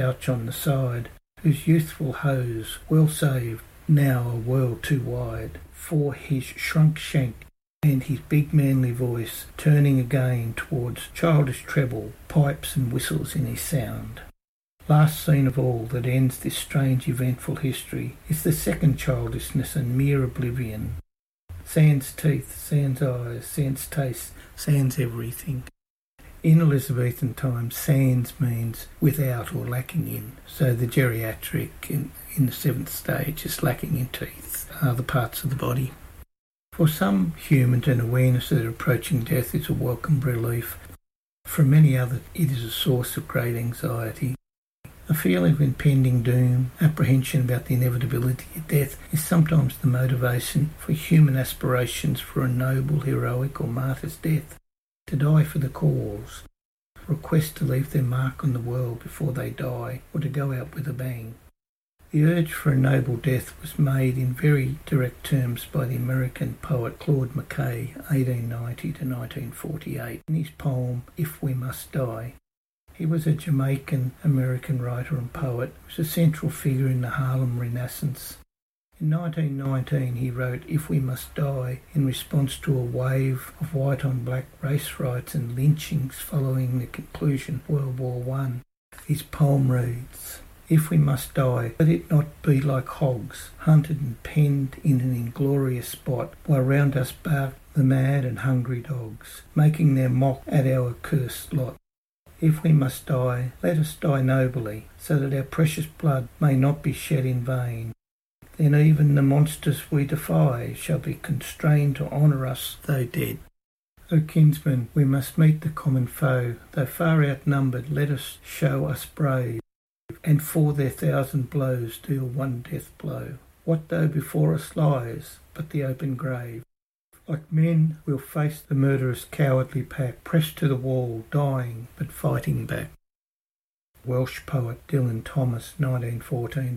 slouch on the side, whose youthful hose, well saved, now a world too wide, for his shrunk shank and his big manly voice, turning again towards childish treble, pipes and whistles in his sound. Last scene of all that ends this strange eventful history is the second childishness and mere oblivion. Sans teeth, sans eyes, sans taste, sans everything. In Elizabethan times, sans means without or lacking in. So the geriatric in the seventh stage is lacking in teeth, other parts of the body. For some, humans, an awareness that approaching death is a welcome relief. For many others, it is a source of great anxiety. A feeling of impending doom, apprehension about the inevitability of death is sometimes the motivation for human aspirations for a noble, heroic or martyr's death. To die for the cause, for a quest to leave their mark on the world before they die, or to go out with a bang. The urge for a noble death was made in very direct terms by the American poet Claude McKay, 1890 to 1948, in his poem If We Must Die. He was a Jamaican-American writer and poet who was a central figure in the Harlem Renaissance. In 1919 he wrote If We Must Die in response to a wave of white-on-black race riots and lynchings following the conclusion of World War I. His poem reads, If we must die, let it not be like hogs, hunted and penned in an inglorious spot, while round us bark the mad and hungry dogs, making their mock at our accursed lot. If we must die, let us die nobly, so that our precious blood may not be shed in vain. Then even the monsters we defy shall be constrained to honour us though dead. O kinsmen, we must meet the common foe, though far outnumbered, let us show us brave, and for their 1,000 blows deal one death blow. What though before us lies but the open grave? Like men, we'll face the murderous cowardly pack, pressed to the wall, dying but fighting back. Welsh poet Dylan Thomas, 1914 to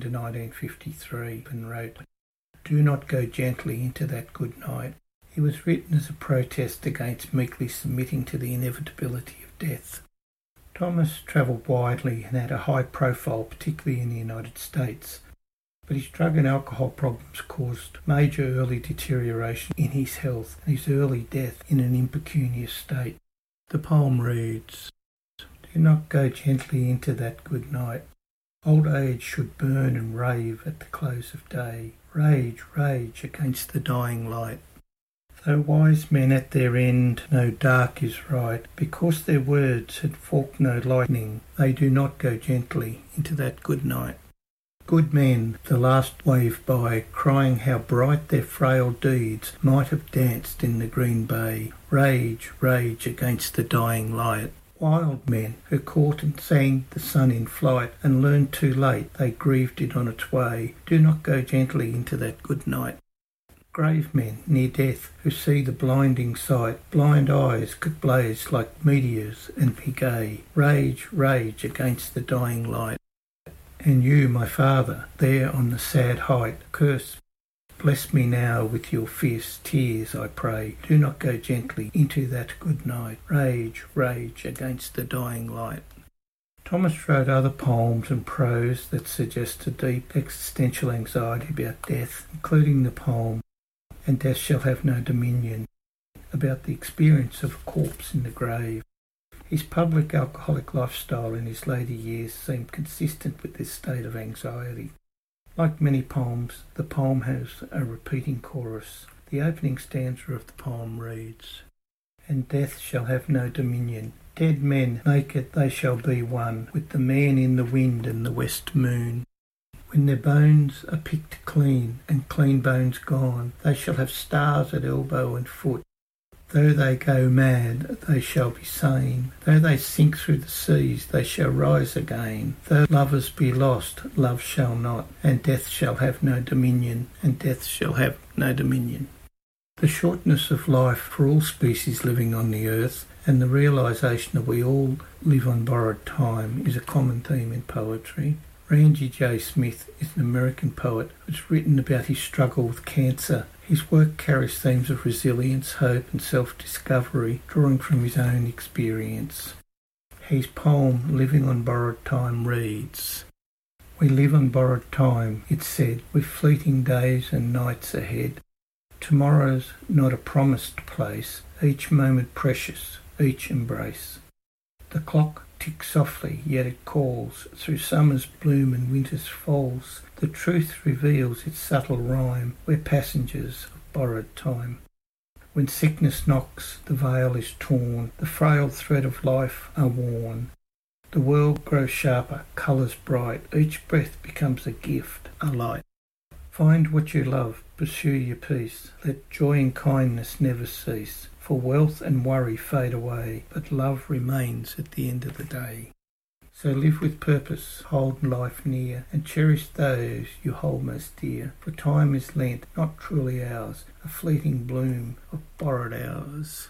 1953, and wrote, Do not go gently into that good night. It was written as a protest against meekly submitting to the inevitability of death. Thomas travelled widely and had a high profile, particularly in the United States, but his drug and alcohol problems caused major early deterioration in his health and his early death in an impecunious state. The poem reads, Do not go gently into that good night. Old age should burn and rave at the close of day. Rage, rage against the dying light. Though wise men at their end know dark is right, because their words had forked no lightning, they do not go gently into that good night. Good men, the last wave by, crying how bright their frail deeds might have danced in the green bay. Rage, rage against the dying light. Wild men, who caught and sang the sun in flight, and learned too late they grieved it on its way, do not go gently into that good night. Grave men near death, who see the blinding sight, blind eyes could blaze like meteors and be gay. Rage, rage against the dying light. And you, my father, there on the sad height, curse, bless me now with your fierce tears, I pray. Do not go gently into that good night. Rage, rage against the dying light. Thomas wrote other poems and prose that suggest a deep existential anxiety about death, including the poem And Death Shall Have No Dominion, about the experience of a corpse in the grave. His public alcoholic lifestyle in his later years seemed consistent with this state of anxiety. Like many poems, the poem has a repeating chorus. The opening stanza of the poem reads, And death shall have no dominion. Dead men naked they shall be one, with the man in the wind and the west moon. When their bones are picked clean, and clean bones gone, they shall have stars at elbow and foot. Though they go mad, they shall be sane. Though they sink through the seas, they shall rise again. Though lovers be lost, love shall not, and death shall have no dominion, and death shall have no dominion. The shortness of life for all species living on the earth, and the realisation that we all live on borrowed time, is a common theme in poetry. Randy J. Smith is an American poet who's written about his struggle with cancer. His work carries themes of resilience, hope and self-discovery, drawing from his own experience. His poem, Living on Borrowed Time, reads, "We live on borrowed time," it said, "with fleeting days and nights ahead. Tomorrow's not a promised place, each moment precious, each embrace. The clock ticks softly, yet it calls through summer's bloom and winter's falls. The truth reveals its subtle rhyme, we're passengers of borrowed time. When sickness knocks, the veil is torn, the frail thread of life are worn. The world grows sharper, colours bright, each breath becomes a gift, a light. Find what you love, pursue your peace, let joy and kindness never cease. For wealth and worry fade away, but love remains at the end of the day. So live with purpose, hold life near, and cherish those you hold most dear. For time is lent, not truly ours, a fleeting bloom of borrowed hours."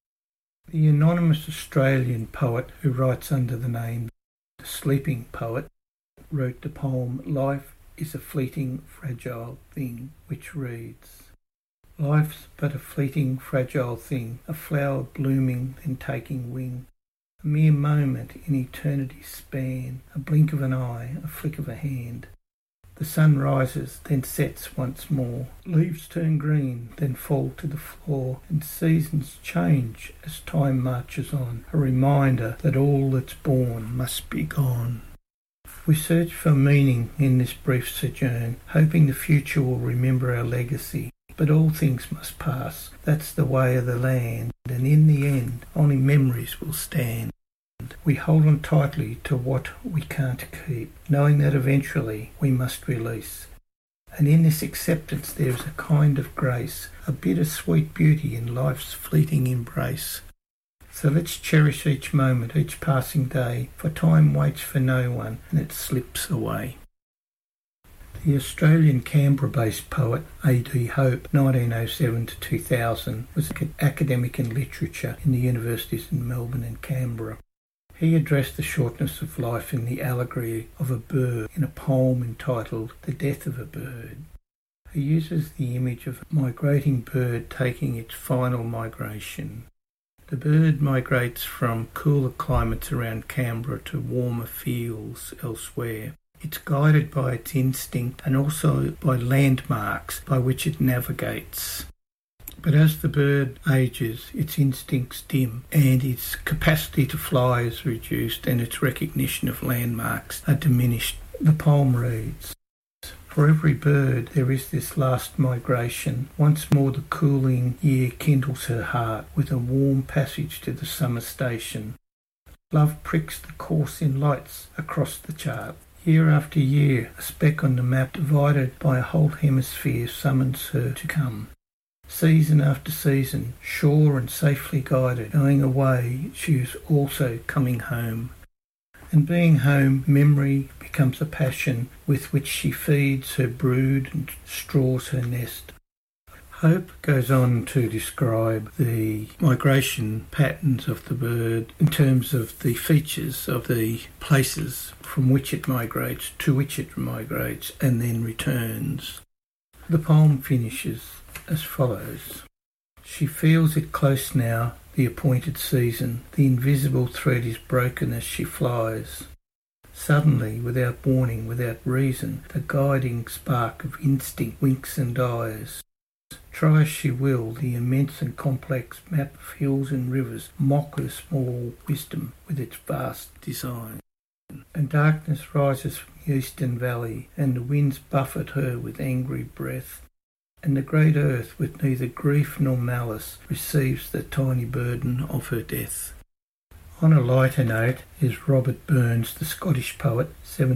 The anonymous Australian poet who writes under the name The Sleeping Poet wrote the poem "Life is a Fleeting, Fragile Thing," which reads, "Life's but a fleeting, fragile thing, a flower blooming, then taking wing. A mere moment in eternity's span, a blink of an eye, a flick of a hand. The sun rises, then sets once more. Leaves turn green, then fall to the floor, and seasons change as time marches on, a reminder that all that's born must be gone." We search for meaning in this brief sojourn, hoping the future will remember our legacy. But all things must pass, that's the way of the land, and in the end only memories will stand. We hold on tightly to what we can't keep, knowing that eventually we must release. And in this acceptance there is a kind of grace, a bittersweet beauty in life's fleeting embrace. So let's cherish each moment, each passing day, for time waits for no one and it slips away. The Australian Canberra-based poet A.D. Hope, 1907 to 2000, was an academic in literature in the universities in Melbourne and Canberra. He addressed the shortness of life in the allegory of a bird in a poem entitled The Death of a Bird. He uses the image of a migrating bird taking its final migration. The bird migrates from cooler climates around Canberra to warmer fields elsewhere. It's guided by its instinct and also by landmarks by which it navigates. But as the bird ages, its instincts dim and its capacity to fly is reduced and its recognition of landmarks are diminished. The poem reads, "For every bird there is this last migration. Once more the cooling year kindles her heart with a warm passage to the summer station. Love pricks the course in lights across the chart. Year after year, a speck on the map divided by a whole hemisphere summons her to come. Season after season, sure and safely guided, going away, she is also coming home. And being home, memory becomes a passion with which she feeds her brood and straws her nest." Hope goes on to describe the migration patterns of the bird in terms of the features of the places from which it migrates, to which it migrates, and then returns. The poem finishes as follows. "She feels it close now, the appointed season. The invisible thread is broken as she flies. Suddenly, without warning, without reason, the guiding spark of instinct winks and dies. Try as she will, the immense and complex map of hills and rivers mock her small wisdom with its vast design. And darkness rises from the eastern valley, and the winds buffet her with angry breath. And the great earth, with neither grief nor malice, receives the tiny burden of her death." On a lighter note is Robert Burns, the Scottish poet,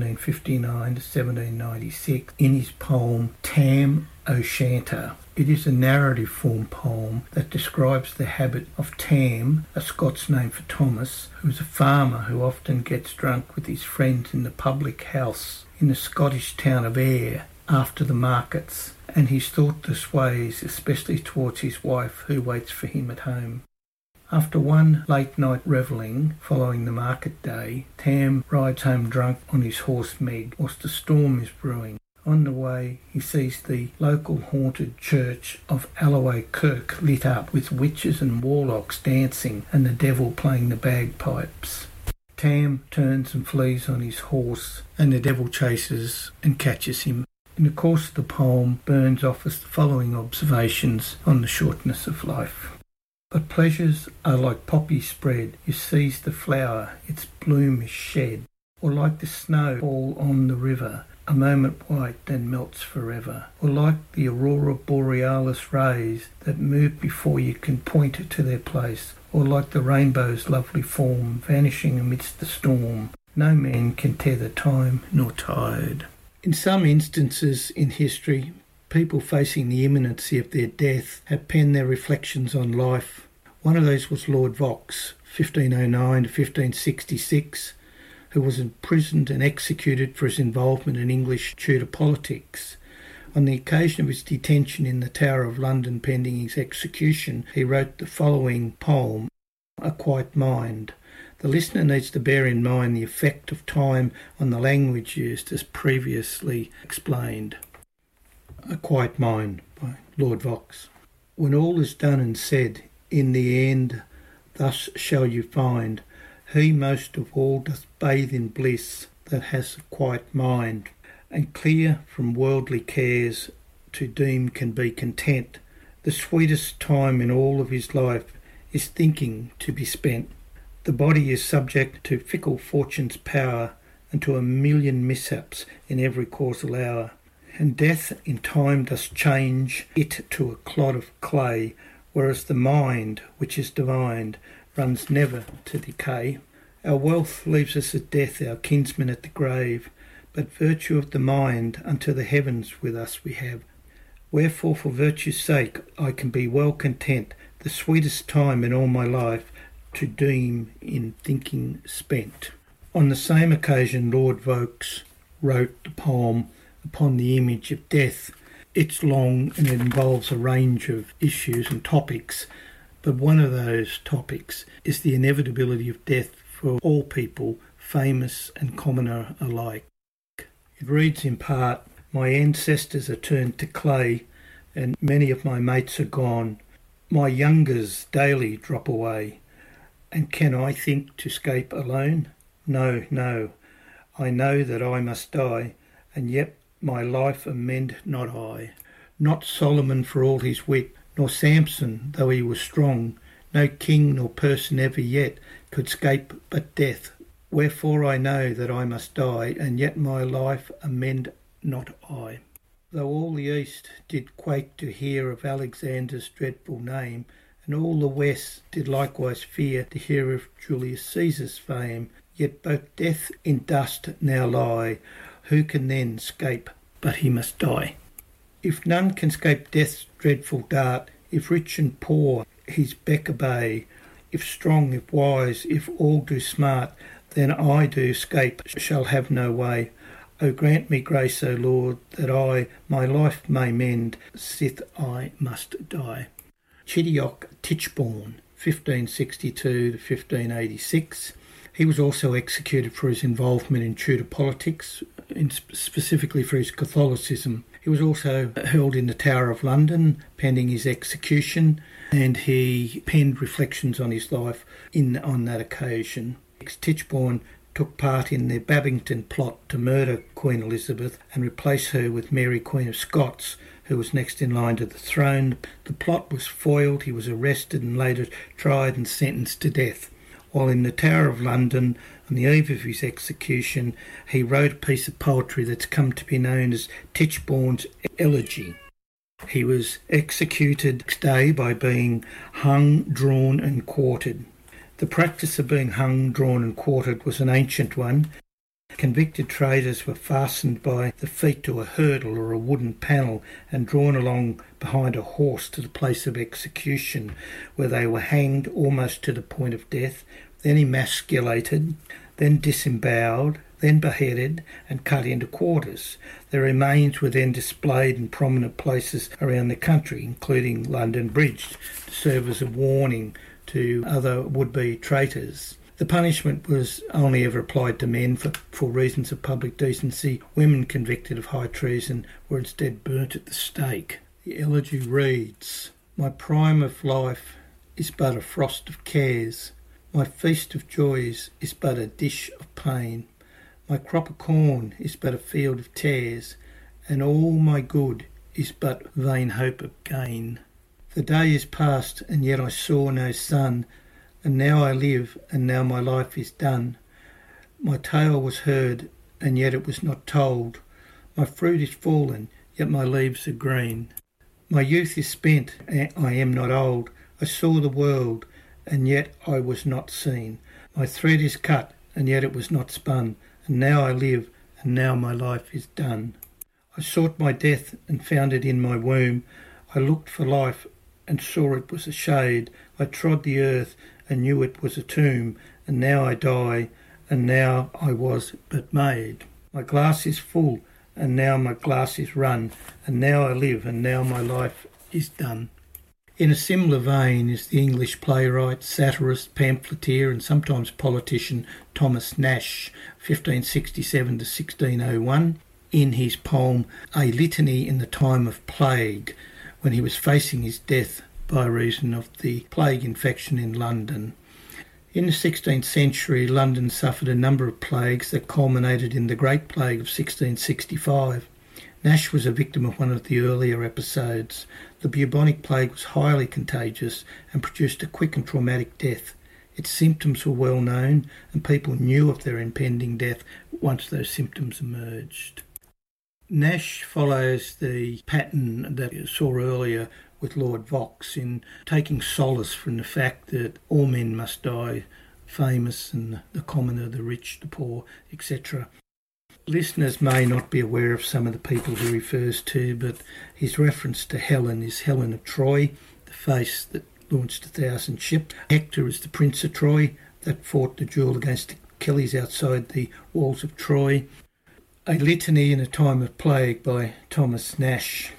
1759 to 1796, in his poem Tam O'Shanter. It is a narrative form poem that describes the habit of Tam, a Scots name for Thomas, who is a farmer who often gets drunk with his friends in the public house in the Scottish town of Ayr after the markets, and his thoughtless ways, especially towards his wife who waits for him at home. After one late night revelling following the market day, Tam rides home drunk on his horse Meg whilst a storm is brewing. On the way he sees the local haunted church of Alloway Kirk lit up with witches and warlocks dancing and the devil playing the bagpipes. Tam turns and flees on his horse, and the devil chases and catches him. In the course of the poem, Burns offers the following observations on the shortness of life. But pleasures are like poppy spread, you seize the flower, its bloom is shed, or like the snow fall on the river, a moment white then melts forever, or like the aurora borealis rays that move before you can point to their place, or like the rainbow's lovely form vanishing amidst the storm. No man can tether time nor tide. In some instances in history, people facing the imminency of their death have penned their reflections on life. One of those was Lord Vaux, 1509 to 1566, who was imprisoned and executed for his involvement in English Tudor politics. On the occasion of his detention in the Tower of London pending his execution, he wrote the following poem, A Quiet Mind. The listener needs to bear in mind the effect of time on the language used as previously explained. A Quiet Mind by Lord Vaux. When all is done and said, in the end thus shall you find, he most of all doth bathe in bliss that has a quiet mind, and clear from worldly cares to deem can be content. The sweetest time in all of his life is thinking to be spent. The body is subject to fickle fortune's power, and to a million mishaps in every causal hour. And death in time does change it to a clod of clay, whereas the mind, which is divine, runs never to decay. Our wealth leaves us at death, our kinsman at the grave, but virtue of the mind unto the heavens with us we have. Wherefore for virtue's sake I can be well content, the sweetest time in all my life to deem in thinking spent. On the same occasion Lord Vaux wrote the poem Upon the Image of Death. It's long and it involves a range of issues and topics, but one of those topics is the inevitability of death for all people, famous and commoner alike. It reads in part, my ancestors are turned to clay, and many of my mates are gone. My youngers daily drop away, and can I think to scape alone? No, no, I know that I must die, and yet my life amend not I. Not Solomon for all his wit, nor Samson, though he was strong, no king nor person ever yet could scape but death. Wherefore I know that I must die, and yet my life amend not I. Though all the east did quake to hear of Alexander's dreadful name, and all the west did likewise fear to hear of Julius Caesar's fame, yet both death in dust now lie. Who can then scape but he must die? If none can scape death's dreadful dart, if rich and poor his beck obey, if strong, if wise, if all do smart, then I do scape shall have no way. O grant me grace, O Lord, that I my life may mend, sith I must die. Chidiock Tichborne, 1562 to 1586. He was also executed for his involvement in Tudor politics, specifically for his Catholicism. He was also held in the Tower of London pending his execution, and he penned reflections on his life on that occasion. Tichborne took part in the Babington plot to murder Queen Elizabeth and replace her with Mary Queen of Scots, who was next in line to the throne. The plot was foiled, he was arrested and later tried and sentenced to death. While in the Tower of London, on the eve of his execution, he wrote a piece of poetry that's come to be known as Tichborne's Elegy. He was executed next day by being hung, drawn and quartered. The practice of being hung, drawn and quartered was an ancient one. Convicted traitors were fastened by the feet to a hurdle or a wooden panel and drawn along behind a horse to the place of execution, where they were hanged almost to the point of death, then emasculated, then disemboweled, then beheaded and cut into quarters. Their remains were then displayed in prominent places around the country, including London Bridge, to serve as a warning to other would-be traitors. The punishment was only ever applied to men for reasons of public decency. Women convicted of high treason were instead burnt at the stake. The elegy reads, my prime of life is but a frost of cares. My feast of joys is but a dish of pain. My crop of corn is but a field of tares, and all my good is but vain hope of gain. The day is past, and yet I saw no sun, and now I live, and now my life is done. My tale was heard, and yet it was not told. My fruit is fallen, yet my leaves are green. My youth is spent, and I am not old. I saw the world, and yet I was not seen. My thread is cut, and yet it was not spun. And now I live, and now my life is done. I sought my death, and found it in my womb. I looked for life, and saw it was a shade. I trod the earth, and knew it was a tomb. And now I die, and now I was but made. My glass is full, and now my glass is run. And now I live, and now my life is done. In a similar vein is the English playwright, satirist, pamphleteer and sometimes politician Thomas Nashe, 1567 to 1601, in his poem A Litany in the Time of Plague, when he was facing his death by reason of the plague infection in London. In the 16th century, London suffered a number of plagues that culminated in the Great Plague of 1665. Nashe was a victim of one of the earlier episodes. The bubonic plague was highly contagious and produced a quick and traumatic death. Its symptoms were well known, and people knew of their impending death once those symptoms emerged. Nashe follows the pattern that you saw earlier with Lord Vaux in taking solace from the fact that all men must die, famous and the commoner, the rich, the poor, etc. Listeners may not be aware of some of the people he refers to, but his reference to Helen is Helen of Troy, the face that launched 1,000 ships. Hector is the Prince of Troy that fought the duel against Achilles outside the walls of Troy. A Litany in a Time of Plague by Thomas Nashe.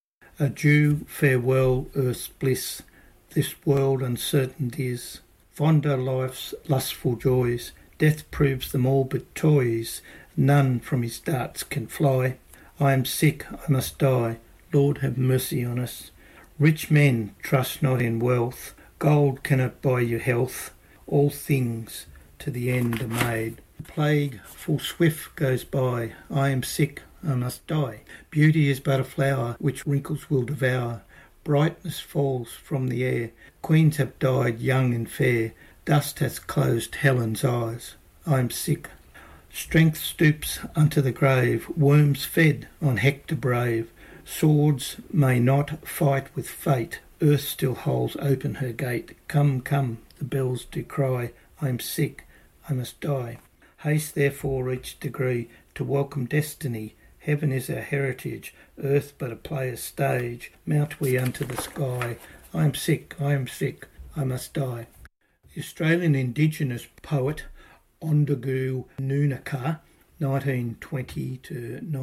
Adieu, farewell, earth's bliss, this world uncertain is. Fonder life's lustful joys, death proves them all but toys. None from his darts can fly. I am sick, I must die. Lord, have mercy on us. Rich men trust not in wealth. Gold cannot buy you health. All things to the end are made. The plague full swift goes by. I am sick, I must die. Beauty is but a flower which wrinkles will devour. Brightness falls from the air. Queens have died young and fair. Dust hath closed Helen's eyes. I am sick. Strength stoops unto the grave, worms fed on Hector brave. Swords may not fight with fate, earth still holds open her gate. Come, come, the bells do cry, I am sick, I must die. Haste therefore each degree to welcome destiny. Heaven is our heritage, earth but a player's stage. Mount we unto the sky, I am sick, I must die. The Australian Indigenous poet Ondagu Nunaka, 1920 to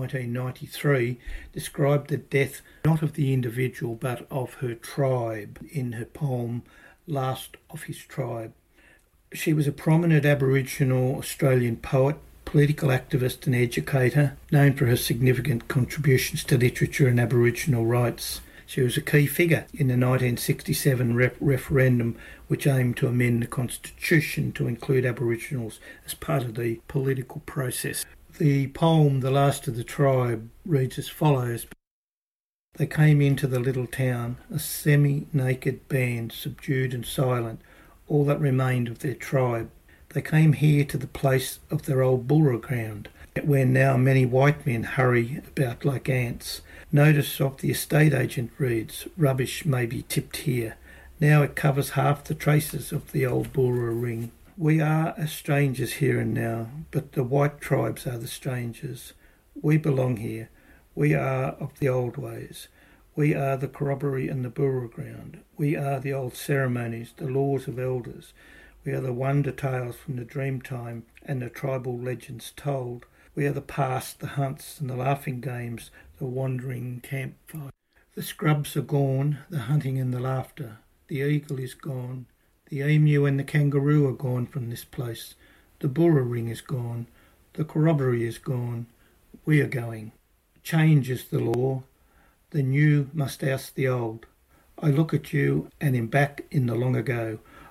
1993, described the death not of the individual but of her tribe in her poem Last of His Tribe. She was a prominent Aboriginal Australian poet, political activist and educator, known for her significant contributions to literature and Aboriginal rights. She was a key figure in the 1967 referendum which aimed to amend the Constitution to include Aboriginals as part of the political process. The poem, The Last of the Tribe, reads as follows. They came into the little town, a semi-naked band, subdued and silent, all that remained of their tribe. They came here to the place of their old burial ground, where now many white men hurry about like ants. Notice of the estate agent reads, rubbish may be tipped here. Now it covers half the traces of the old Boora ring. We are as strangers here and now, but the white tribes are the strangers. We belong here. We are of the old ways. We are the corroboree and the burial ground. We are the old ceremonies, the laws of elders. We are the wonder tales from the dream time and the tribal legends told. We are the past, the hunts and the laughing games, the wandering campfire. The scrubs are gone, the hunting and the laughter. The eagle is gone. The emu and the kangaroo are gone from this place. The Boora ring is gone. The corroboree is gone. We are going. Change is the law. The new must oust the old. I look at you and am back in the long ago.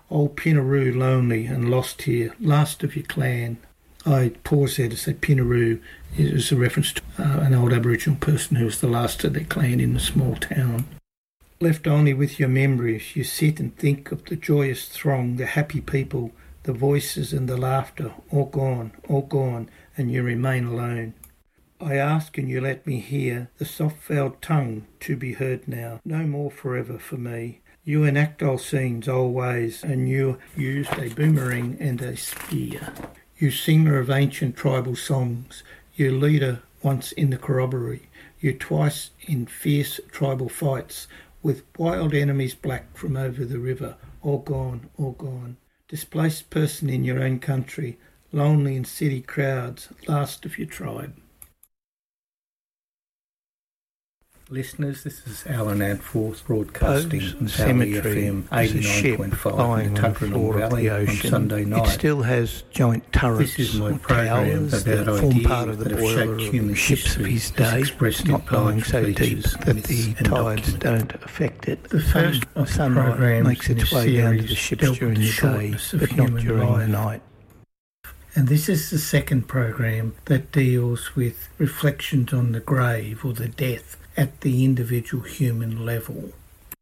Old Pinaroo lonely and lost here, last of your clan. I pause there to say Pinaroo is a reference to an old Aboriginal person who was the last of their clan in the small town. Left only with your memories, you sit and think of the joyous throng, the happy people, the voices and the laughter, all gone, and you remain alone. I ask and you let me hear the soft veiled tongue to be heard now, no more forever for me. You enact old scenes, old ways, and you used a boomerang and a spear. You singer of ancient tribal songs, you leader once in the corroboree, you twice in fierce tribal fights, with wild enemies black from over the river, all gone. Displaced person in your own country, lonely in city crowds, last of your tribe. Listeners, this is Alan Adforth broadcasting from Cemetery FM 89.5 in the Tuggeranong Valley on Sunday night. It still has joint turrets. This is my program about form part of the boiler of the ships of his day, not blowing so deep that the tides don't affect it. The first sunlight makes its way down to the ships during the day, but not during the night. And this is the second program that deals with reflections on the grave or the death at the individual human level.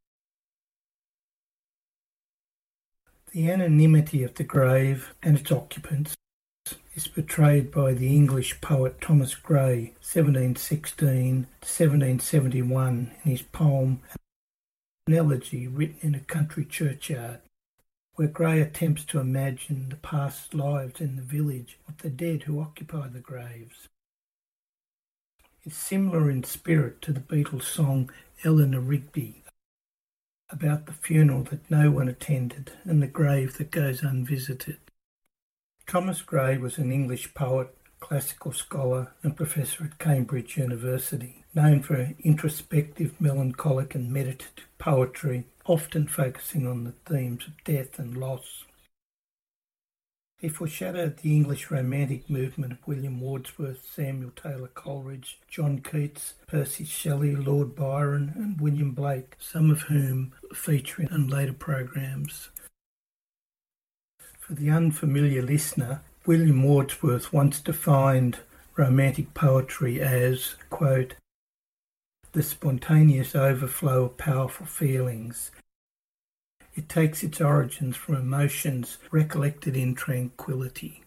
The anonymity of the grave and its occupants is portrayed by the English poet Thomas Gray, 1716 to 1771, in his poem An Elegy written in a country churchyard, where Gray attempts to imagine the past lives in the village of the dead who occupy the graves. It's similar in spirit to the Beatles' song Eleanor Rigby, about the funeral that no one attended and the grave that goes unvisited. Thomas Gray was an English poet, classical scholar and professor at Cambridge University, known for introspective, melancholic and meditative poetry, often focusing on the themes of death and loss. He foreshadowed the English Romantic movement of William Wordsworth, Samuel Taylor Coleridge, John Keats, Percy Shelley, Lord Byron and William Blake, some of whom feature in later programs. For the unfamiliar listener, William Wordsworth once defined Romantic poetry as, quote, the spontaneous overflow of powerful feelings. It takes its origins from emotions recollected in tranquility.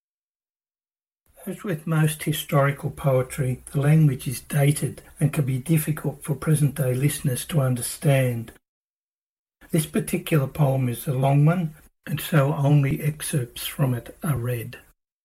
As with most historical poetry, the language is dated and can be difficult for present-day listeners to understand. This particular poem is a long one, and so only excerpts from it are read.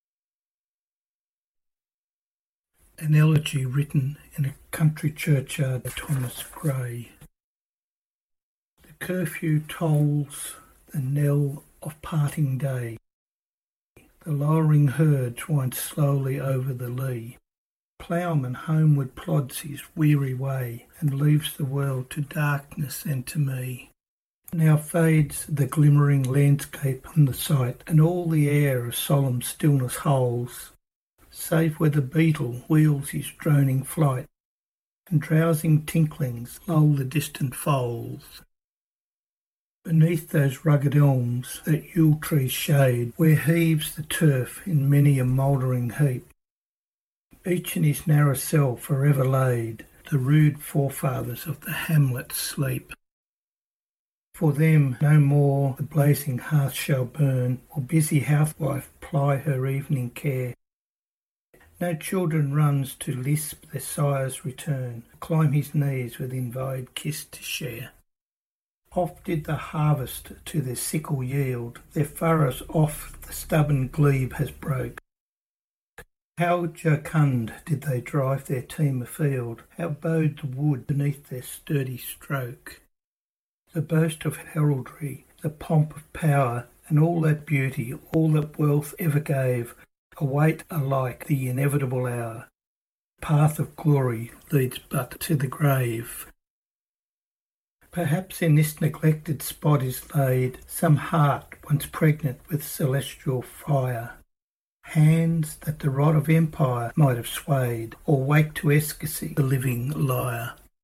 An Elegy written in a country churchyard by Thomas Gray. The curfew tolls the knell of parting day. The lowering herds wind slowly over the lea. Ploughman homeward plods his weary way and leaves the world to darkness and to me. Now fades the glimmering landscape on the sight, and all the air of solemn stillness holds, save where the beetle wheels his droning flight, and drowsing tinklings lull the distant foals. Beneath those rugged elms that Yule trees shade, where heaves the turf in many a mouldering heap, each in his narrow cell forever laid, the rude forefathers of the hamlet sleep. For them no more the blazing hearth shall burn, or busy housewife ply her evening care. No children runs to lisp their sire's return, climb his knees with invited kiss to share. Oft did the harvest to their sickle yield, their furrows off the stubborn glebe has broke. How jocund did they drive their team afield, how bowed the wood beneath their sturdy stroke. The boast of heraldry, the pomp of power, and all that beauty, all that wealth ever gave, await alike the inevitable hour. The path of glory leads but to the grave. Perhaps in this neglected spot is laid some heart once pregnant with celestial fire, hands that the rod of empire might have swayed, or wake to ecstasy the living lyre.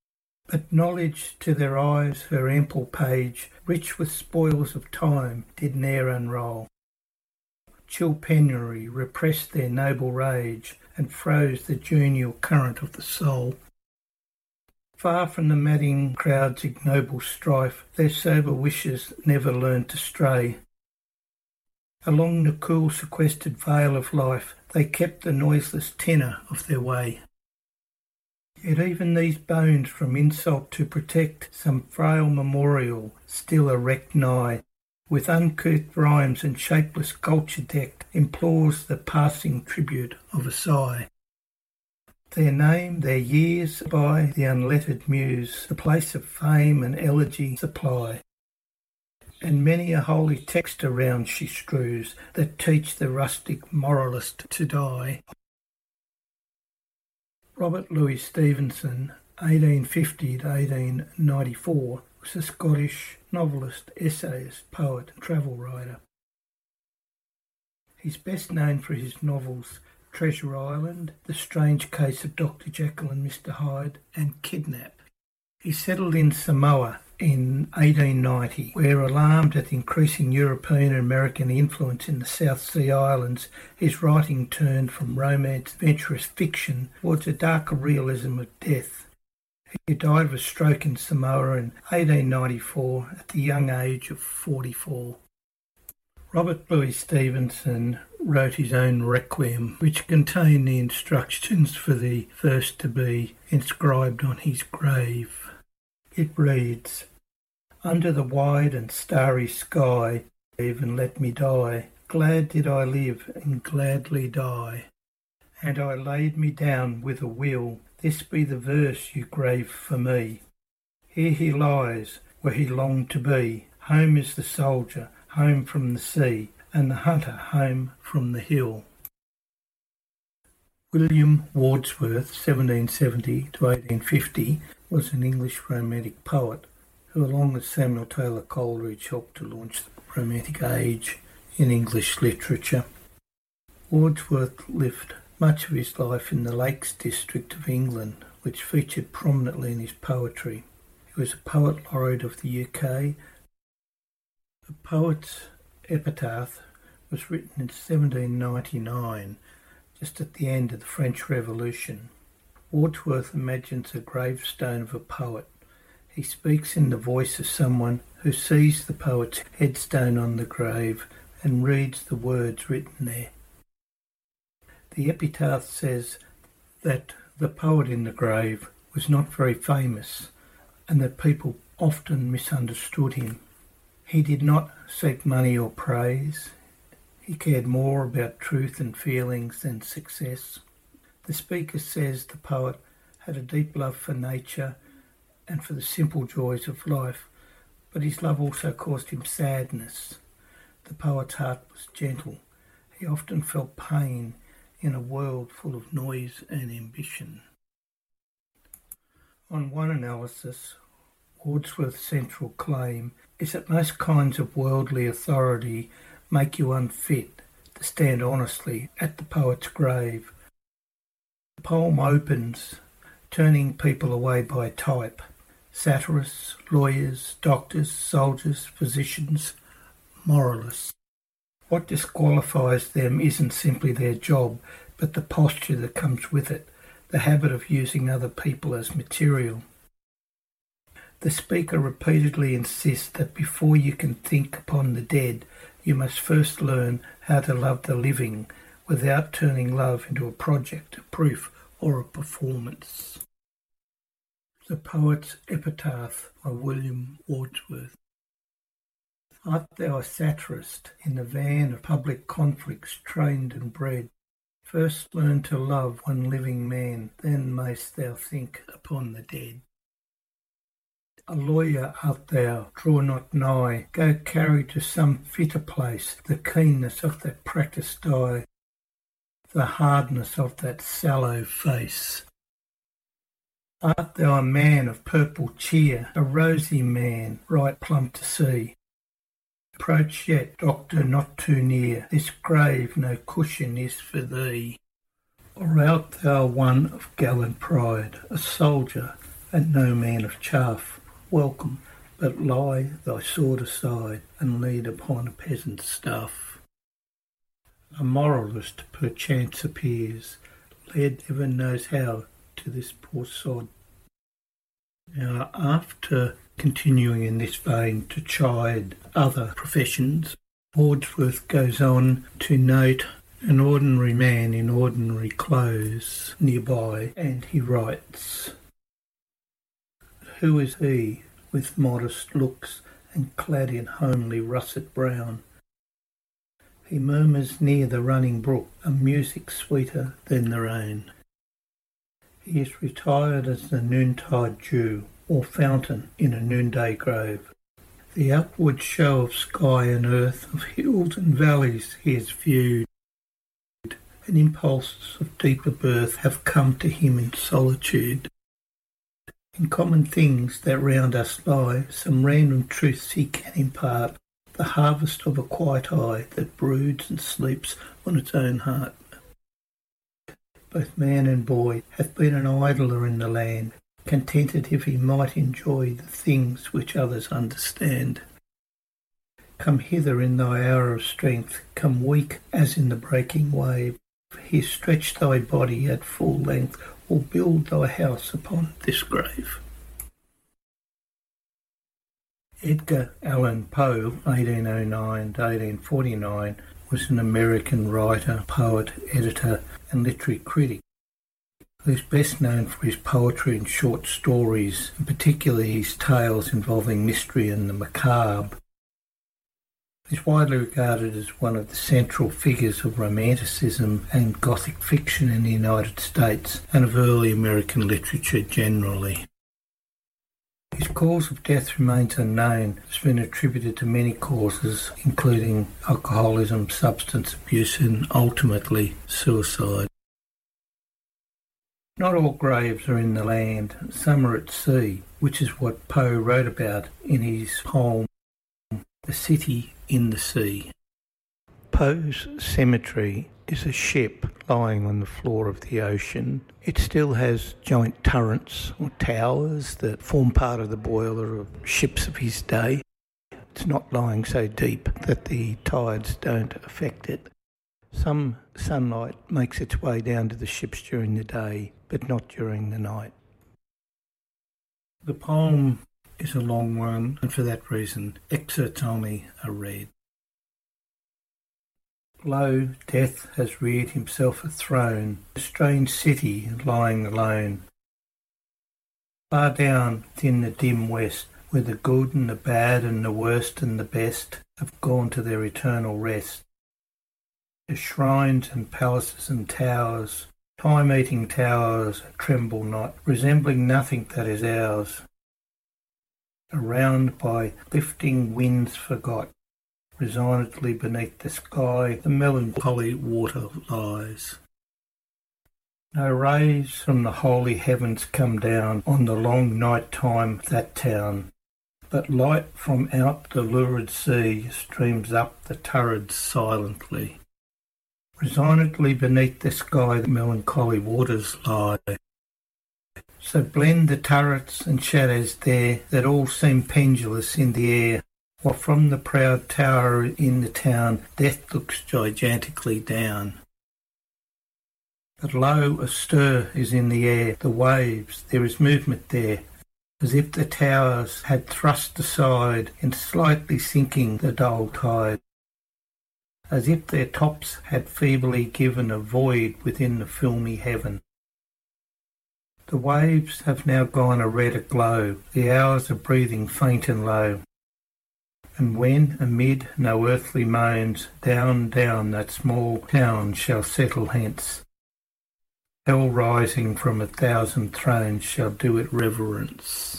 But knowledge to their eyes her ample page, rich with spoils of time, did ne'er unroll. Chill penury repressed their noble rage, and froze the genial current of the soul. Far from the madding crowd's ignoble strife, their sober wishes never learned to stray. Along the cool sequestered vale of life, they kept the noiseless tenor of their way. Yet even these bones from insult to protect, some frail memorial still erect nigh, with uncouth rhymes and shapeless sculpture decked, implores the passing tribute of a sigh. Their name, their years, by the unlettered muse, the place of fame and elegy supply. And many a holy text around she strews, that teach the rustic moralist to die. Robert Louis Stevenson, 1850 to 1894, was a Scottish novelist, essayist, poet and travel writer. He's best known for his novels Treasure Island, The Strange Case of Dr. Jekyll and Mr. Hyde, and Kidnap. He settled in Samoa in 1890, where, alarmed at the increasing European and American influence in the South Sea Islands, his writing turned from romance, adventurous fiction towards a darker realism of death. He died of a stroke in Samoa in 1894 at the young age of 44. Robert Louis Stevenson wrote his own Requiem, which contained the instructions for the verse to be inscribed on his grave. It reads, "Under the wide and starry sky, even let me die. Glad did I live and gladly die. And I laid me down with a will. This be the verse you grave for me. Here he lies, where he longed to be. Home is the soldier, home from the sea, and the hunter home from the hill." William Wordsworth, 1770 to 1850, was an English romantic poet who, along with Samuel Taylor Coleridge, helped to launch the Romantic Age in English literature. Wordsworth lived much of his life in the Lakes District of England, which featured prominently in his poetry. He was a poet laureate of the UK. The poet's epitaph was written in 1799, just at the end of the French Revolution. Wordsworth imagines a gravestone of a poet. He speaks in the voice of someone who sees the poet's headstone on the grave and reads the words written there. The epitaph says that the poet in the grave was not very famous and that people often misunderstood him. He did not seek money or praise. He cared more about truth and feelings than success. The speaker says the poet had a deep love for nature and for the simple joys of life, but his love also caused him sadness. The poet's heart was gentle. He often felt pain in a world full of noise and ambition. On one analysis, Wordsworth's central claim is that most kinds of worldly authority make you unfit to stand honestly at the poet's grave. The poem opens, turning people away by type: satirists, lawyers, doctors, soldiers, physicians, moralists. What disqualifies them isn't simply their job, but the posture that comes with it, the habit of using other people as material. The speaker repeatedly insists that before you can think upon the dead, you must first learn how to love the living without turning love into a project, a proof, or a performance. The Poet's Epitaph by William Wordsworth. Art thou a satirist in the van of public conflicts trained and bred? First learn to love one living man, then mayst thou think upon the dead. A lawyer art thou, draw not nigh, go carry to some fitter place the keenness of that practised eye, the hardness of that sallow face. Art thou a man of purple cheer, a rosy man, right plump to see? Approach yet, doctor, not too near, this grave no cushion is for thee. Or art thou one of gallant pride, a soldier, and no man of chaff welcome, but lie thy sword aside and lead upon a peasant's staff. A moralist perchance appears, led heaven knows how to this poor sod. Now, after continuing in this vein to chide other professions, Wordsworth goes on to note an ordinary man in ordinary clothes nearby, and he writes, "Who is he, with modest looks and clad in homely russet brown? He murmurs near the running brook a music sweeter than the rain. He is retired as the noontide dew, or fountain in a noonday grove. The outward show of sky and earth, of hills and valleys he has viewed, and impulses of deeper birth have come to him in solitude. In common things that round us lie, some random truths he can impart, the harvest of a quiet eye that broods and sleeps on its own heart. Both man and boy hath been an idler in the land, contented if he might enjoy the things which others understand. Come hither in thy hour of strength, come weak as in the breaking wave. Here stretch thy body at full length, or build thy house upon this grave." Edgar Allan Poe, 1809 to 1849, was an American writer, poet, editor and literary critic. He is best known for his poetry and short stories, and particularly his tales involving mystery and the macabre. He is widely regarded as one of the central figures of Romanticism and Gothic fiction in the United States and of early American literature generally. His cause of death remains unknown. It's been attributed to many causes, including alcoholism, substance abuse, and ultimately suicide. Not all graves are in the land, some are at sea, which is what Poe wrote about in his poem The City in the Sea. Poe's cemetery is a ship lying on the floor of the ocean. It still has joint turrets or towers that form part of the boiler of ships of his day. It's not lying so deep that the tides don't affect it. Some sunlight makes its way down to the ships during the day, but not during the night. The poem is a long one, and for that reason, excerpts only are read. Lo, death has reared himself a throne, a strange city lying alone. Far down within the dim west, where the good and the bad and the worst and the best have gone to their eternal rest. The shrines and palaces and towers, time-eating towers, tremble not, resembling nothing that is ours. Around by lifting winds forgot, resignedly beneath the sky, the melancholy water lies. No rays from the holy heavens come down on the long night time of that town, but light from out the lurid sea streams up the turrets silently. Resignedly beneath the sky the melancholy waters lie. So blend the turrets and shadows there that all seem pendulous in the air, while from the proud tower in the town death looks gigantically down. But lo, a stir is in the air, the waves, there is movement there, as if the towers had thrust aside in slightly sinking the dull tide, as if their tops had feebly given a void within the filmy heaven. The waves have now gone a redder glow, the hours are breathing faint and low, and when, amid no earthly moans, down, down that small town shall settle hence, hell rising from 1,000 thrones shall do it reverence.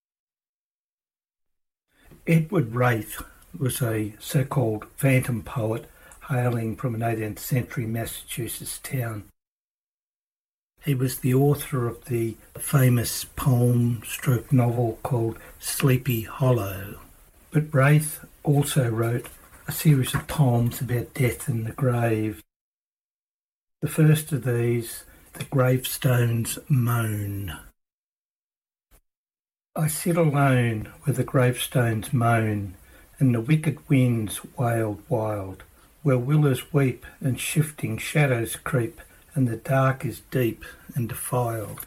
Edward Wraith was a so-called phantom poet hailing from an 18th century Massachusetts town. He was the author of the famous poem-novel called Sleepy Hollow. But Wraith also wrote a series of poems about death and the grave. The first of these, The Gravestone's Moan. I sit alone where the gravestones moan, and the wicked winds wailed wild, where willows weep and shifting shadows creep, and the dark is deep and defiled.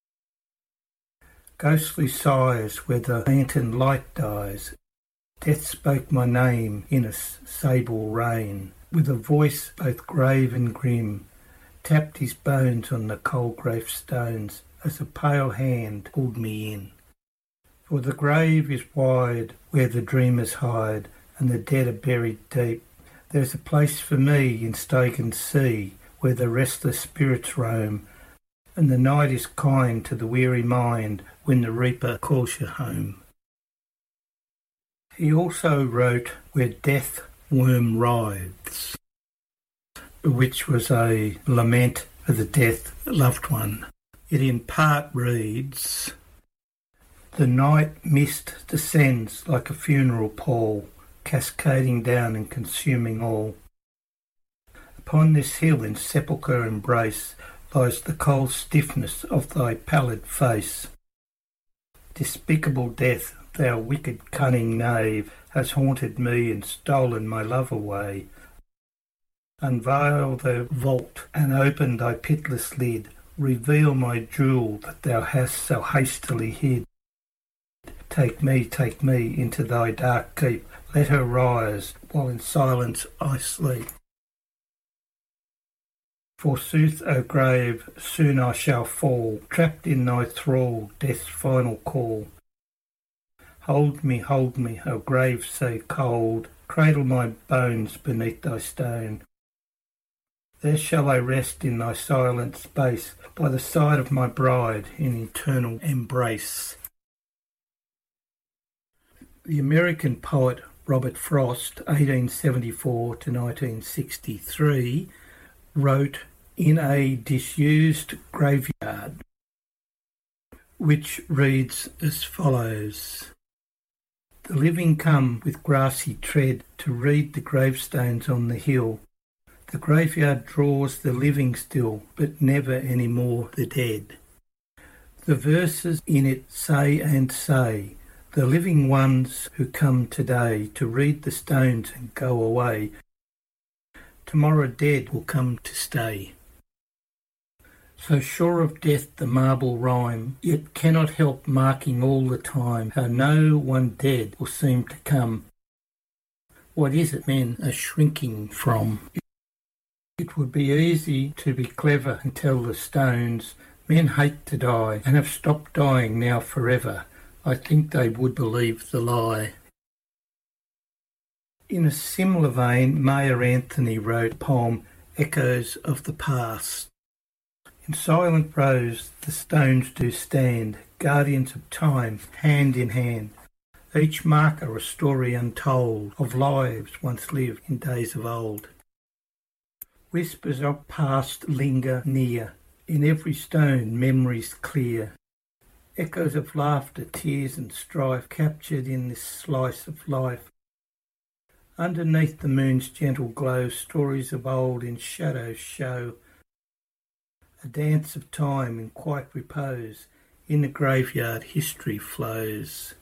Ghostly sighs where the lantern light dies. Death spoke my name in a sable rain, with a voice both grave and grim, tapped his bones on the cold gravestones as a pale hand pulled me in. For the grave is wide where the dreamers hide, and the dead are buried deep. There's a place for me in Stygian sea, where the restless spirits roam, and the night is kind to the weary mind when the reaper calls you home. He also wrote Where Death Worm Writhes, which was a lament for the death of a loved one. It in part reads, The night mist descends like a funeral pall, cascading down and consuming all. Upon this hill in sepulchre embrace lies the cold stiffness of thy pallid face. Despicable death, thou wicked cunning knave, has haunted me and stolen my love away. Unveil the vault and open thy pitless lid, reveal my jewel that thou hast so hastily hid. Take me into thy dark keep, let her rise, while in silence I sleep. Forsooth, O grave, soon I shall fall, trapped in thy thrall, death's final call. Hold me, O grave so cold, cradle my bones beneath thy stone. There shall I rest in thy silent space, by the side of my bride in eternal embrace. The American poet Robert Frost, 1874 to 1963, wrote In a Disused Graveyard, which reads as follows. The living come with grassy tread to read the gravestones on the hill. The graveyard draws the living still, but never any more the dead. The verses in it say and say, the living ones who come today to read the stones and go away, tomorrow dead will come to stay. So sure of death the marble rhyme, yet cannot help marking all the time how no one dead will seem to come. What is it men are shrinking from? It would be easy to be clever and tell the stones, men hate to die and have stopped dying now forever. I think they would believe the lie. In a similar vein, Mayer Anthony wrote a poem, Echoes of the Past. In silent rows the stones do stand, guardians of time, hand in hand. Each marker a story untold of lives once lived in days of old. Whispers of past linger near, in every stone memories clear. Echoes of laughter, tears and strife captured in this slice of life. Underneath the moon's gentle glow, stories of old in shadows show. A dance of time in quiet repose, in the graveyard history flows.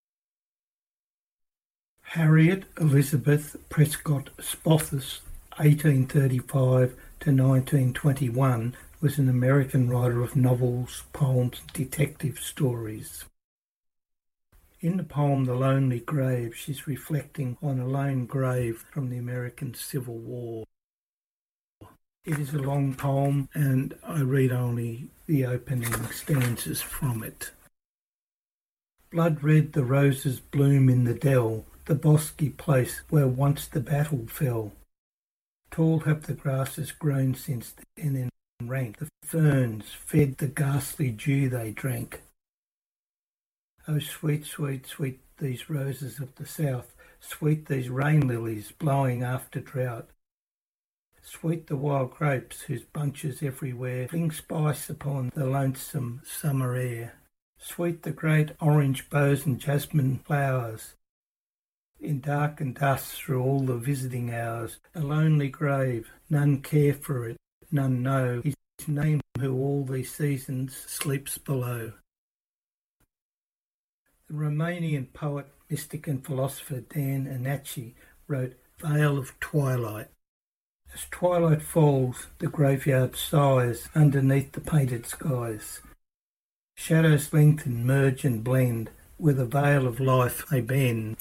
Harriet Elizabeth Prescott Spothus, 1835 to 1921, was an American writer of novels, poems, and detective stories. In the poem The Lonely Grave, she's reflecting on a lone grave from the American Civil War. It is a long poem, and I read only the opening stanzas from it. Blood red the roses bloom in the dell, the bosky place where once the battle fell. Tall have the grasses grown since then in rank, the ferns fed the ghastly dew they drank. Oh sweet, sweet, sweet these roses of the south, sweet these rain lilies blowing after drought. Sweet the wild grapes whose bunches everywhere fling spice upon the lonesome summer air. Sweet the great orange boughs and jasmine flowers. In dark and dusk through all the visiting hours, a lonely grave, none care for it, none know his name who all these seasons sleeps below. The Romanian poet, mystic and philosopher Dan Anachi wrote Veil of Twilight. As twilight falls, the graveyard sighs underneath the painted skies. Shadows lengthen, merge and blend, where the veil of life may bend.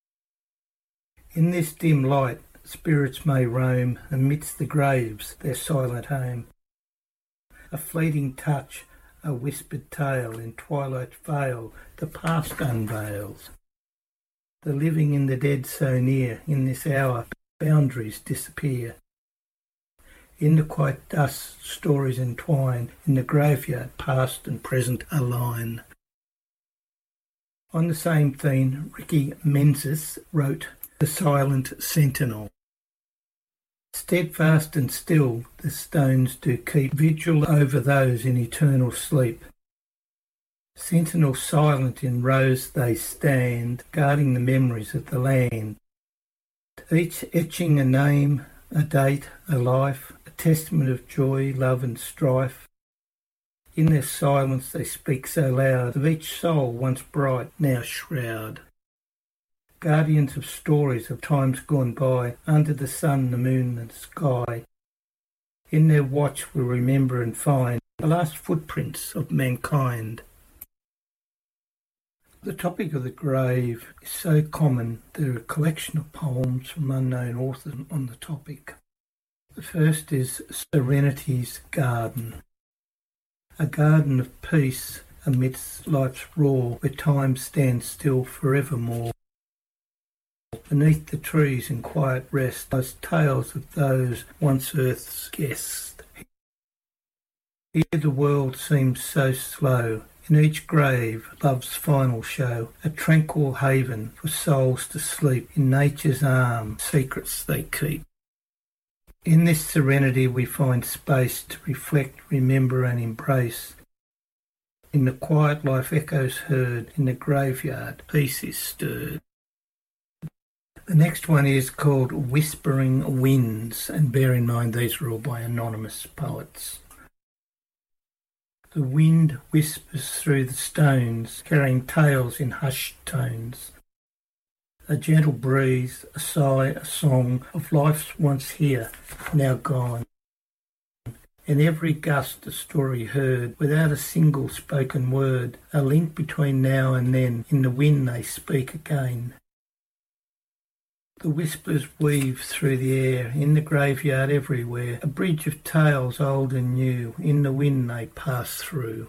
In this dim light, spirits may roam amidst the graves, their silent home. A fleeting touch, a whispered tale in twilight's veil, the past unveils. The living and the dead so near, in this hour, boundaries disappear. In the quiet dust, stories entwine, in the graveyard, past and present align. On the same theme, Ricky Menzies wrote The Silent Sentinel. Steadfast and still, the stones do keep vigil over those in eternal sleep. Sentinel silent in rows they stand, guarding the memories of the land. Each etching a name, a date, a life, a testament of joy, love and strife. In their silence they speak so loud, of each soul once bright, now shroud. Guardians of stories of times gone by, under the sun, the moon and sky. In their watch we remember and find the last footprints of mankind. The topic of the grave is so common there are a collection of poems from unknown authors on the topic. The first is Serenity's Garden. A garden of peace amidst life's roar, where time stands still forevermore. Beneath the trees in quiet rest lies tales of those once earth's guests. Here the world seems so slow, in each grave love's final show, a tranquil haven for souls to sleep, in nature's arms secrets they keep. In this serenity we find space to reflect, remember and embrace. In the quiet life echoes heard, in the graveyard peace is stirred. The next one is called Whispering Winds, and bear in mind these are all by anonymous poets. The wind whispers through the stones, carrying tales in hushed tones. A gentle breeze, a sigh, a song of life's once here, now gone. In every gust a story heard, without a single spoken word, a link between now and then, in the wind they speak again. The whispers weave through the air, in the graveyard everywhere, a bridge of tales old and new, in the wind they pass through.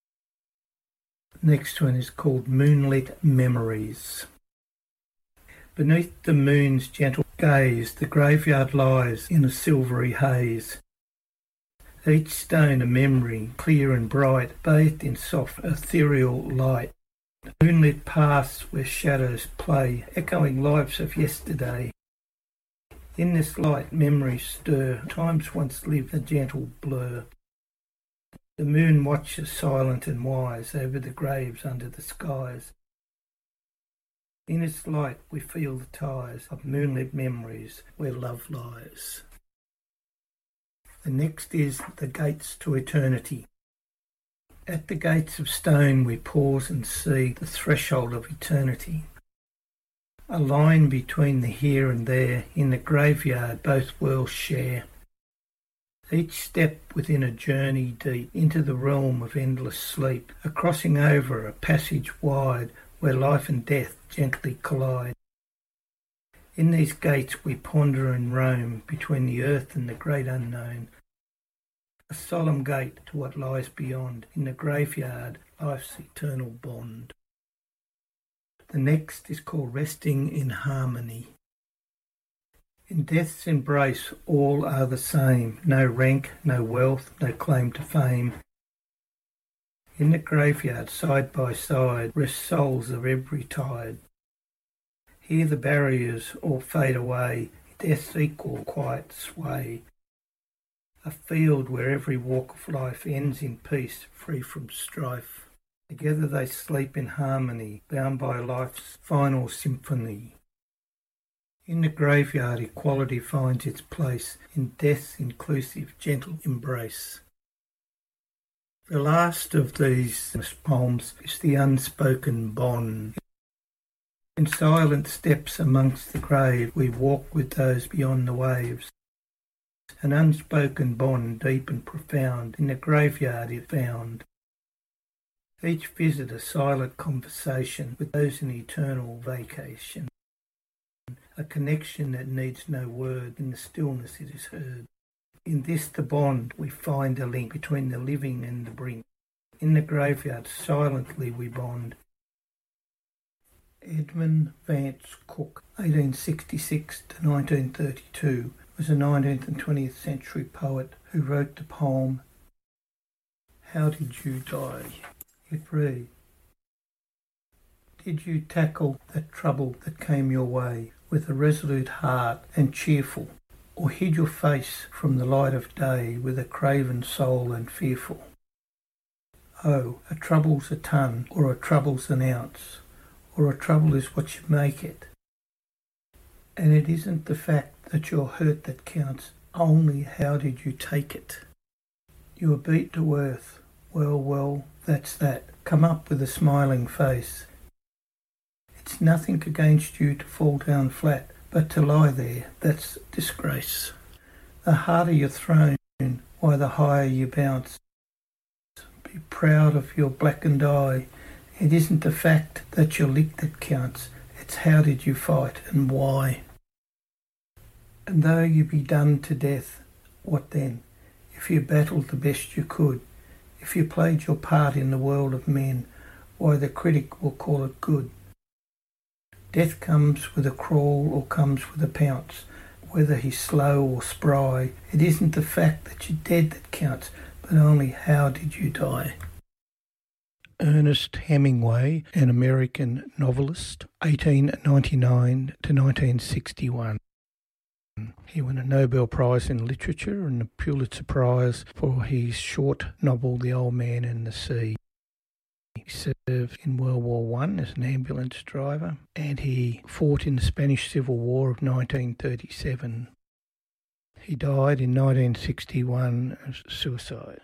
Next one is called Moonlit Memories. Beneath the moon's gentle gaze, the graveyard lies in a silvery haze. Each stone a memory, clear and bright, bathed in soft ethereal light. Moonlit paths where shadows play, echoing lives of yesterday. In this light memories stir, times once lived a gentle blur. The moon watches silent and wise over the graves under the skies. In its light we feel the ties of moonlit memories where love lies. The next is The Gates to Eternity. At the gates of stone we pause and see the threshold of eternity. A line between the here and there, in the graveyard both worlds share. Each step within a journey deep, into the realm of endless sleep, a crossing over, a passage wide, where life and death gently collide. In these gates we ponder and roam, between the earth and the great unknown. A solemn gate to what lies beyond, in the graveyard, life's eternal bond. The next is called Resting in Harmony. In death's embrace all are the same, no rank, no wealth, no claim to fame. In the graveyard, side by side, rest souls of every tide. Here the barriers all fade away, death's equal quiet sway. A field where every walk of life ends in peace, free from strife. Together they sleep in harmony, bound by life's final symphony. In the graveyard equality finds its place, in death's inclusive gentle embrace. The last of these poems is The Unspoken Bond. In silent steps amongst the grave we walk with those beyond the waves. An unspoken bond deep and profound in the graveyard is found. Each visit a silent conversation with those in eternal vacation. A connection that needs no word, in the stillness it is heard. In this the bond we find a link between the living and the brink. In the graveyard silently we bond. Edmund Vance Cook, 1866 to 1932, was a 19th and 20th century poet who wrote the poem How Did You Die? It reads, Did you tackle that trouble that came your way with a resolute heart and cheerful, or hid your face from the light of day with a craven soul and fearful? Oh, a trouble's a ton, or a trouble's an ounce, or a trouble is what you make it. And it isn't the fact that you're hurt that counts, only how did you take it? You were beat to earth. Well, that's that. Come up with a smiling face. It's nothing against you to fall down flat, but to lie there, that's disgrace. The harder you're thrown, why the higher you bounce. Be proud of your blackened eye. It isn't the fact that you're licked that counts, it's how did you fight and why. And though you be done to death, what then? If you battled the best you could, if you played your part in the world of men, why the critic will call it good. Death comes with a crawl or comes with a pounce, whether he's slow or spry. It isn't the fact that you're dead that counts, but only how did you die. Ernest Hemingway, an American novelist, 1899 to 1961. He won a Nobel Prize in Literature and a Pulitzer Prize for his short novel The Old Man and the Sea. He served in World War I as an ambulance driver, and he fought in the Spanish Civil War of 1937. He died in 1961 of suicide.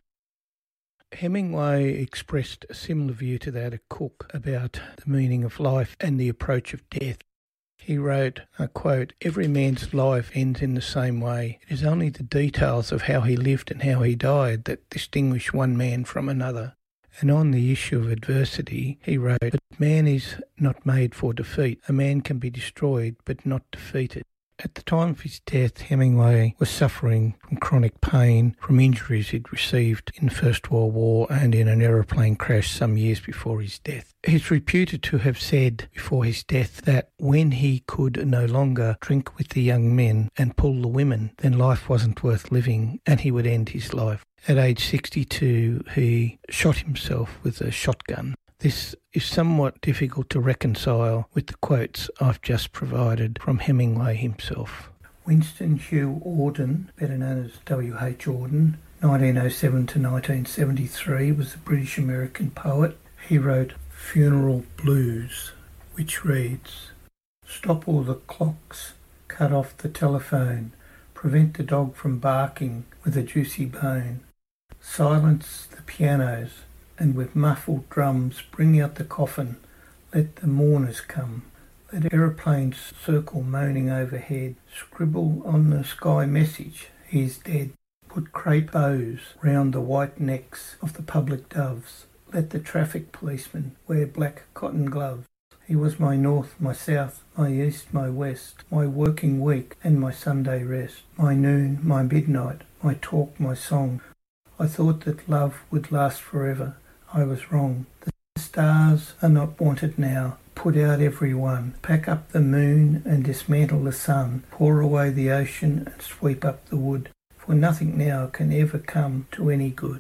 Hemingway expressed a similar view to that of Cook about the meaning of life and the approach of death. He wrote, I quote, every man's life ends in the same way. It is only the details of how he lived and how he died that distinguish one man from another. And on the issue of adversity, he wrote, but man is not made for defeat. A man can be destroyed but not defeated. At the time of his death, Hemingway was suffering from chronic pain from injuries he'd received in the First World War and in an aeroplane crash some years before his death. He's reputed to have said before his death that when he could no longer drink with the young men and pull the women, then life wasn't worth living and he would end his life. At age 62, he shot himself with a shotgun. This is somewhat difficult to reconcile with the quotes I've just provided from Hemingway himself. Winston Hugh Auden, better known as W.H. Auden, 1907 to 1973, was a British-American poet. He wrote Funeral Blues, which reads, Stop all the clocks, cut off the telephone, prevent the dog from barking with a juicy bone, silence the pianos, and with muffled drums bring out the coffin, let the mourners come. Let aeroplanes circle moaning overhead, scribble on the sky message, he is dead. Put crepe bows round the white necks of the public doves. Let the traffic policemen wear black cotton gloves. He was my north, my south, my east, my west, my working week and my Sunday rest, my noon, my midnight, my talk, my song. I thought that love would last forever. I was wrong. The stars are not wanted now. Put out every one. Pack up the moon and dismantle the sun. Pour away the ocean and sweep up the wood. For nothing now can ever come to any good.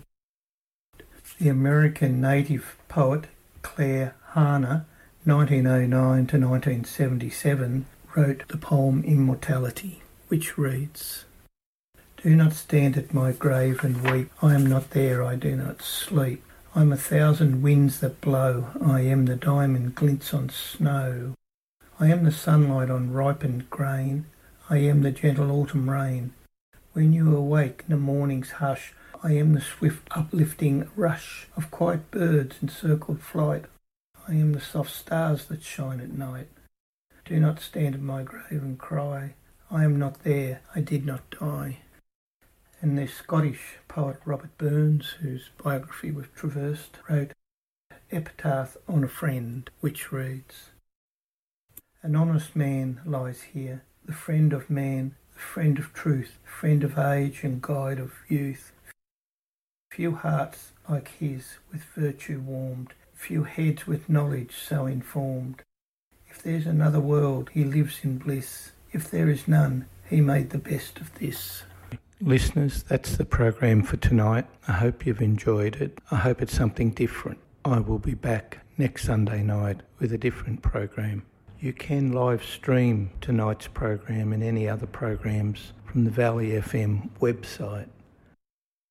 The American native poet Claire Hannah, 1909 to 1977, wrote the poem Immortality, which reads, Do not stand at my grave and weep. I am not there, I do not sleep. I am 1,000 winds that blow. I am the diamond glints on snow. I am the sunlight on ripened grain. I am the gentle autumn rain. When you awake in the morning's hush, I am the swift uplifting rush of quiet birds in circled flight. I am the soft stars that shine at night. Do not stand at my grave and cry, I am not there, I did not die. And the Scottish poet Robert Burns, whose biography was traversed, wrote Epitaph on a Friend, which reads, An honest man lies here, the friend of man, the friend of truth, friend of age and guide of youth. Few hearts like his with virtue warmed, few heads with knowledge so informed. If there's another world, he lives in bliss. If there is none, he made the best of this. Listeners, that's the program for tonight. I hope you've enjoyed it. I hope it's something different. I will be back next Sunday night with a different program. You can live stream tonight's program and any other programs from the Valley FM website.